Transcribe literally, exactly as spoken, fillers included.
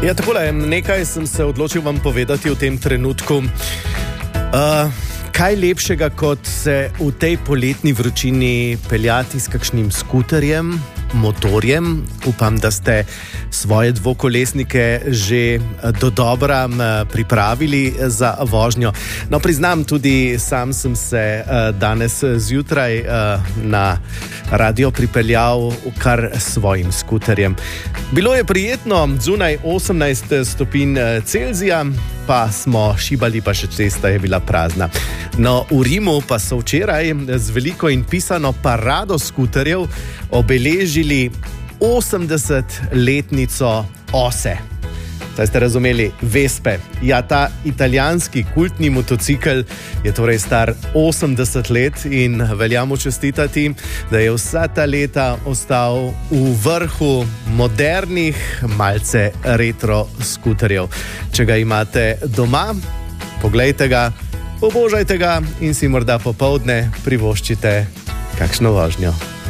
Ja, takole, nekaj sem se odločil vam povedati v tem trenutku. Uh, kaj lepšega, kot se v tej poletni vročini peljati s kakšnim skuterjem, motorjem. Upam, da ste svoje dvokolesnike že dodobra pripravili za vožnjo. No, priznam, tudi sam sem se danes zjutraj na radio pripeljal kar svojim skuterjem. Bilo je prijetno, zunaj osemnajst stopinj Celzija, pa smo šibali, pa še cesta je bila prazna. No, v Rimu pa so včeraj z veliko in pisano parado skuterjev obeležili osemdesetletnico Ose. Saj ste razumeli, Vespe. Ja, ta italijanski kultni motocikel je torej star osemdeset let in velja mu čestitati, da je vsa ta leta ostal v vrhu modernih, malce retro skuterjev. Če ga imate doma, poglejte ga, obožajte ga in si morda popoldne privoščite kakšno vožnjo.